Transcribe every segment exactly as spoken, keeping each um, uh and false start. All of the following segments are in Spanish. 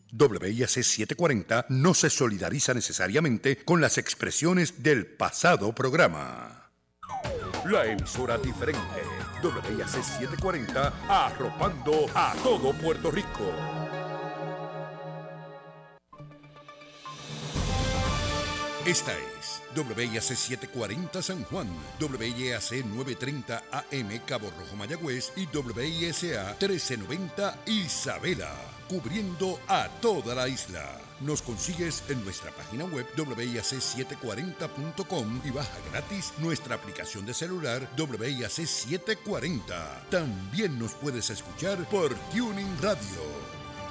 W I A C setecientos cuarenta no se solidariza necesariamente con las expresiones del pasado programa. La emisora diferente, W I A C setecientos cuarenta, arropando a todo Puerto Rico. Esta es W I A C setecientos cuarenta San Juan, W I A C novecientos treinta A M Cabo Rojo Mayagüez y W I S A trece noventa Isabela, cubriendo a toda la isla. Nos consigues en nuestra página web W I A C setecientos cuarenta punto com y baja gratis nuestra aplicación de celular W I A C setecientos cuarenta. También nos puedes escuchar por Tuning Radio.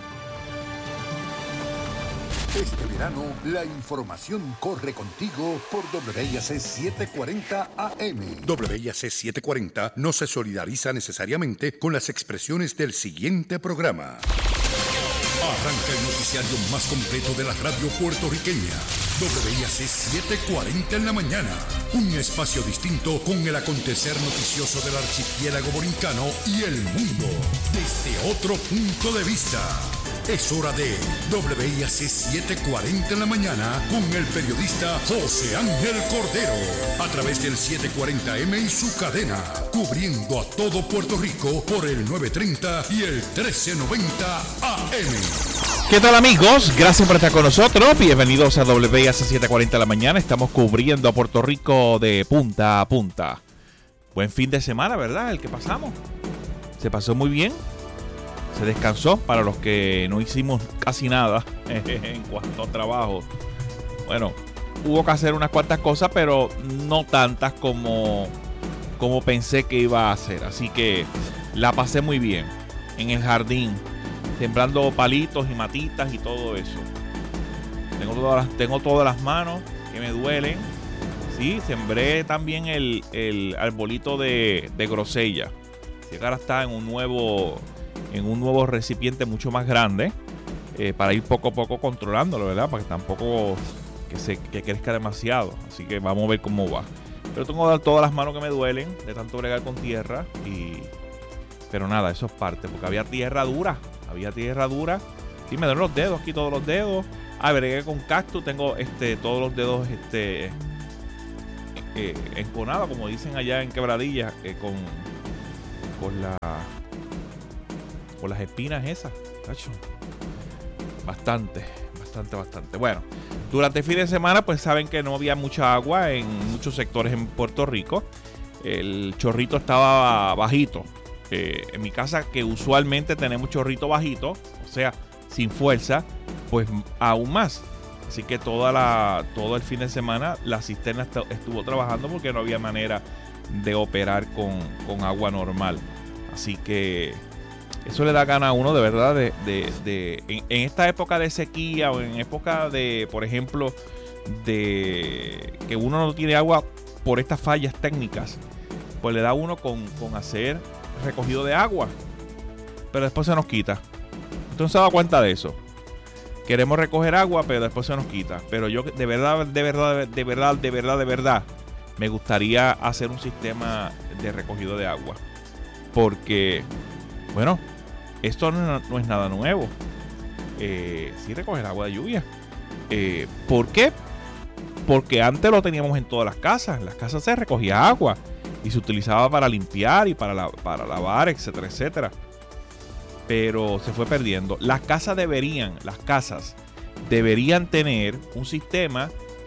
Este verano, la información corre contigo por W I A C setecientos cuarenta A M. W I A C setecientos cuarenta no se solidariza necesariamente con las expresiones del siguiente programa. Arranca el noticiario más completo de la radio puertorriqueña. W I A C setecientos cuarenta en la mañana. Un espacio distinto con el acontecer noticioso del archipiélago borincano y el mundo desde otro punto de vista. Es hora de W I A C setecientos cuarenta en la mañana con el periodista José Ángel Cordero a través del setecientos cuarenta eme y su cadena, cubriendo a todo Puerto Rico por el novecientos treinta y el trece noventa A M. ¿Qué tal, amigos? Gracias por estar con nosotros. Bienvenidos a W I A C setecientos cuarenta en la mañana. Estamos cubriendo a Puerto Rico de punta a punta. Buen fin de semana, ¿verdad? El que pasamos. Se pasó muy bien. Se descansó para los que no hicimos casi nada en cuanto a trabajo. Bueno, hubo que hacer unas cuantas cosas, pero no tantas como, como pensé que iba a hacer. Así que la pasé muy bien en el jardín, sembrando palitos y matitas y todo eso. Tengo todas las, tengo todas las manos que me duelen. Sí, sembré también el, el arbolito de, de grosella. Así que ahora está en un nuevo... en un nuevo recipiente mucho más grande, eh, para ir poco a poco controlándolo, ¿verdad? Para que tampoco que, se, que crezca demasiado. Así que vamos a ver cómo va. Pero tengo todas las manos que me duelen de tanto bregar con tierra. Y... pero nada, eso es parte, porque había tierra dura. Había tierra dura. Sí, me duelen los dedos, aquí todos los dedos. Ah, bregué con cactus, tengo este, todos los dedos este, eh, enconados, como dicen allá en Quebradilla, eh, con, con la... por las espinas esas, tacho. Bastante, bastante, bastante. Bueno, durante el fin de semana, pues saben que no había mucha agua en muchos sectores en Puerto Rico. El chorrito estaba bajito. Eh, en mi casa, que usualmente tenemos chorrito bajito, o sea, sin fuerza, pues aún más. Así que toda la, todo el fin de semana la cisterna estuvo trabajando porque no había manera de operar con, con agua normal. Así que eso le da gana a uno de verdad de, de, de en, en esta época de sequía o en época de, por ejemplo, de que uno no tiene agua por estas fallas técnicas, pues le da a uno con, con hacer recogido de agua, pero después se nos quita. Entonces se da cuenta de eso. Queremos recoger agua, pero después se nos quita. Pero yo de verdad, de verdad, de verdad, de verdad, de verdad, me gustaría hacer un sistema de recogido de agua, porque, bueno, esto no, no es nada nuevo. Eh, sí, recoger agua de lluvia. Eh, ¿Por qué? Porque antes lo teníamos en todas las casas. En las casas se recogía agua y se utilizaba para limpiar y para, la, para lavar, etcétera, etcétera. Pero se fue perdiendo. Las casas deberían, las casas deberían tener un sistema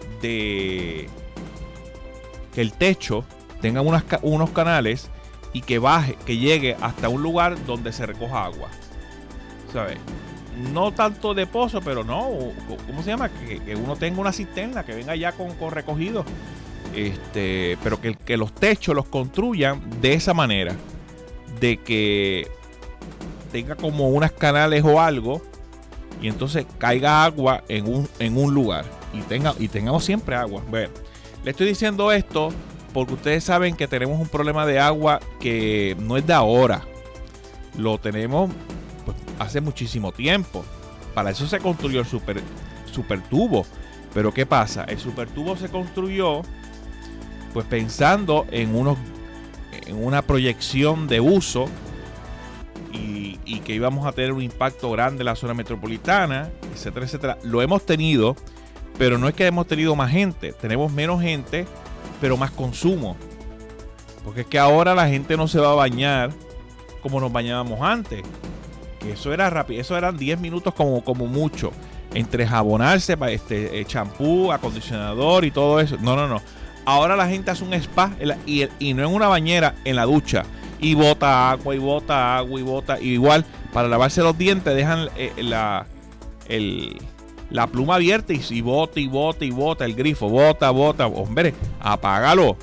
de que el techo tenga unas, unos canales y que baje, que llegue hasta un lugar donde se recoja agua. ¿Sabes? No tanto de pozo, pero no, ¿cómo se llama? Que, que uno tenga una cisterna que venga ya con, con recogido. Este, pero que, que los techos los construyan de esa manera, de que tenga como unas canales o algo y entonces caiga agua en un, en un lugar y, tenga, y tengamos siempre agua. Bueno, le estoy diciendo esto porque ustedes saben que tenemos un problema de agua que no es de ahora. Lo tenemos pues, hace muchísimo tiempo. Para eso se construyó el super, super tubo. Pero ¿qué pasa? El super tubo se construyó pues pensando en, unos, en una proyección de uso y, y que íbamos a tener un impacto grande en la zona metropolitana, etcétera, etcétera. Lo hemos tenido, pero no es que hemos tenido más gente. Tenemos menos gente, pero más consumo. Porque es que ahora la gente no se va a bañar como nos bañábamos antes. Que eso era rápido, eso eran diez minutos como, como mucho. Entre jabonarse, este, champú, acondicionador y todo eso. No, no, no. Ahora la gente hace un spa y, y no en una bañera, en la ducha. Y bota agua, y bota agua, y bota. Y igual, para lavarse los dientes, dejan eh, la, el, la pluma abierta y, y bota, y bota, y bota. El grifo, bota, bota. Hombre, apágalo.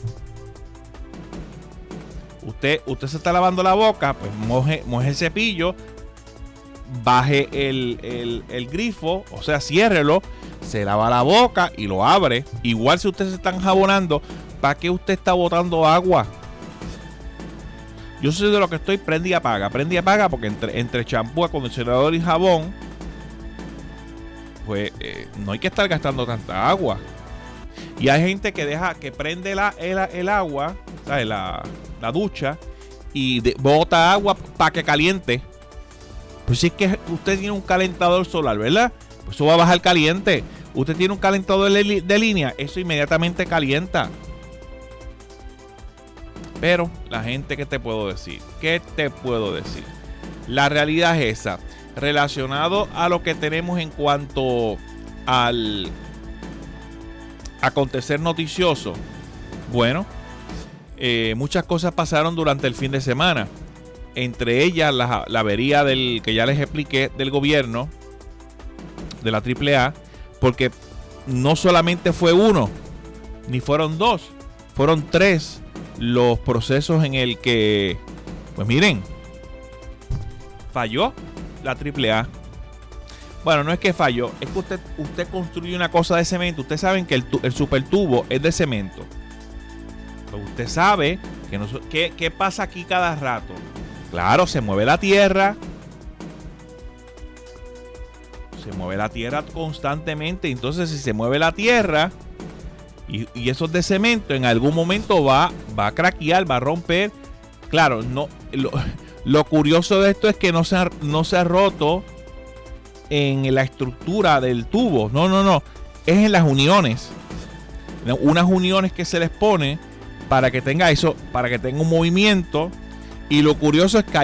Usted, usted se está lavando la boca, pues moje, moje el cepillo. Baje el, el, el grifo, o sea, ciérrelo, se lava la boca y lo abre. Igual si usted se está jabonando, ¿para qué usted está botando agua? Yo soy de lo que estoy prende y apaga, prende y apaga, porque entre, entre champú, acondicionador y jabón, pues eh, no hay que estar gastando tanta agua. Y hay gente que deja, que prende la, el, el agua, ¿sabes? La, la ducha, y de, bota agua para que caliente. Pues si es que usted tiene un calentador solar, ¿verdad? Pues eso va a bajar caliente. Usted tiene un calentador de, de línea, eso inmediatamente calienta. Pero la gente, ¿qué te puedo decir? ¿Qué te puedo decir? La realidad es esa. Relacionado a lo que tenemos en cuanto al acontecer noticioso. Bueno, eh, muchas cosas pasaron durante el fin de semana. Entre ellas la, la avería del que ya les expliqué del gobierno de la triple A, porque no solamente fue uno, ni fueron dos, fueron tres los procesos en el que, pues miren, falló la triple A. Bueno, no es que falló, es que usted, usted construye una cosa de cemento. Ustedes saben que el, el supertubo es de cemento. Pero usted sabe que no, ¿qué, qué pasa aquí cada rato? Claro, se mueve la tierra. Se mueve la tierra constantemente. Entonces, si se mueve la tierra y, y eso es de cemento, en algún momento va, va a craquear, va a romper. Claro, no, lo, lo curioso de esto es que no se ha, no se ha roto en la estructura del tubo. No, no, no. Es en las uniones. Unas uniones que se les pone para que tenga eso, para que tenga un movimiento. Y lo curioso es que